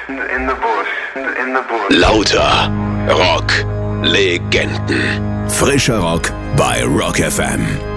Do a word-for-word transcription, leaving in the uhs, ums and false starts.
in the bush, in the bush. Lauter Rock-Legenden. Frischer Rock bei Rock F M.